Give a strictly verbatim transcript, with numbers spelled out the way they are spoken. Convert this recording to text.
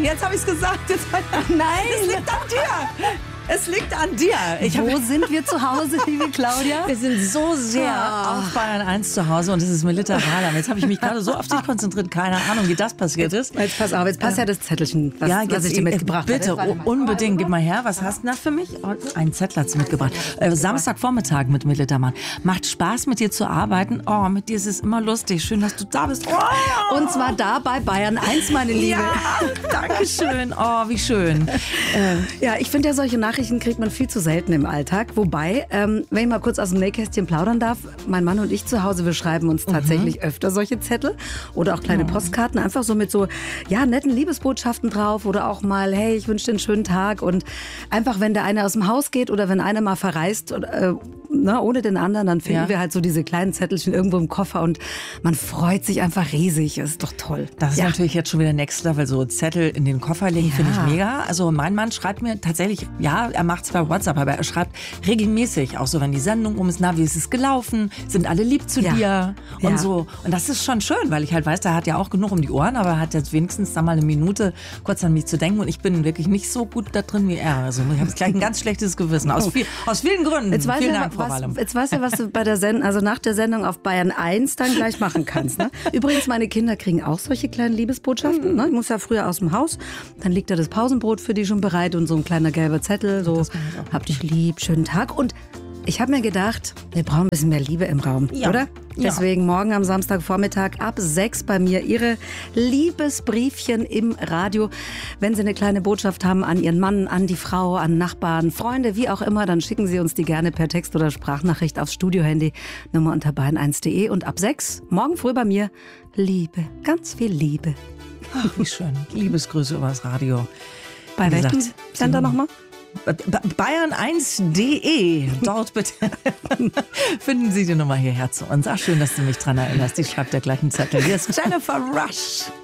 jetzt habe ich es gesagt. Jetzt, Nein. Es liegt an dir. Es liegt an dir. Ich Wo sind wir zu Hause, liebe Claudia? Wir sind so sehr Ah. auf Bayern eins zu Hause und es ist Melita Rahlam. Jetzt habe ich mich gerade so auf dich konzentriert, keine Ahnung, wie das passiert ist. Jetzt pass auf, jetzt passt ja das Zettelchen, was, Ja, was jetzt, ich dir mitgebracht habe. bitte, Warte mal. unbedingt, gib mal her. Was hast du da für mich? Oh, einen Zettel hat sie mitgebracht. Äh, Samstagvormittag mit Melita Mann. Macht Spaß, mit dir zu arbeiten. Oh, mit dir ist es immer lustig. Schön, dass du da bist. Oh. Und zwar da bei Bayern eins, meine Liebe. Ja, danke schön. Oh, wie schön. Äh, ja, ich finde ja, solche Nachrichten kriegt man viel zu selten im Alltag. Wobei, ähm, wenn ich mal kurz aus dem Nähkästchen plaudern darf, mein Mann und ich zu Hause, wir schreiben uns tatsächlich mhm. öfter solche Zettel oder auch kleine mhm. Postkarten, einfach so mit so ja, netten Liebesbotschaften drauf oder auch mal, hey, ich wünsche dir einen schönen Tag und einfach, wenn der eine aus dem Haus geht oder wenn einer mal verreist, äh, na, ohne den anderen, dann finden ja. wir halt so diese kleinen Zettelchen irgendwo im Koffer und man freut sich einfach riesig. Das ist doch toll. Das ist ja. natürlich jetzt schon wieder Next Level, so Zettel in den Koffer legen, ja. finde ich mega. Also mein Mann schreibt mir tatsächlich, ja, er macht es bei WhatsApp, aber er schreibt regelmäßig, auch so wenn die Sendung um ist, na, wie ist es gelaufen? Sind alle lieb zu ja. dir? Und ja. so. Und das ist schon schön, weil ich halt weiß, der hat ja auch genug um die Ohren, aber er hat jetzt wenigstens da mal eine Minute kurz an mich zu denken und ich bin wirklich nicht so gut da drin wie er. Also ich habe gleich ein ganz schlechtes Gewissen. Aus, viel, aus vielen Gründen. Jetzt Vielen ja, Dank, Frau was, Wallem. Jetzt weißt du, was du bei der Sendung, also nach der Sendung auf Bayern eins dann gleich machen kannst. Ne? Übrigens, meine Kinder kriegen auch solche kleinen Liebesbotschaften. Ne? Ich muss ja früher aus dem Haus, dann liegt da das Pausenbrot für die schon bereit und so ein kleiner gelber Zettel, so, hab dich lieb, schönen Tag. Und ich habe mir gedacht, wir brauchen ein bisschen mehr Liebe im Raum, ja. oder? Ja. Deswegen morgen am Samstagvormittag ab sechs bei mir Ihre Liebesbriefchen im Radio. Wenn Sie eine kleine Botschaft haben an Ihren Mann, an die Frau, an Nachbarn, Freunde, wie auch immer, dann schicken Sie uns die gerne per Text oder Sprachnachricht aufs Studiohandy, Nummer unter bayern eins punkt de und ab sechs morgen früh bei mir Liebe, ganz viel Liebe. Ach, wie schön. Liebesgrüße übers Radio. Bei welchem Sender nochmal? bayern eins punkt de. Dort bitte finden Sie die Nummer hierher zu uns. Ach, schön, dass du mich dran erinnerst. Ich schreibe dir gleich einen Zettel. Hier ist Jennifer Rush.